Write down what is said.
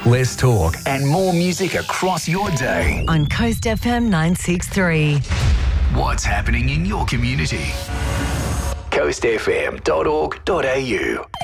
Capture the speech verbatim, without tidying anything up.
less talk, and more music across your day. On Coast F M nine sixty-three. What's happening in your community? coast f m dot org dot a u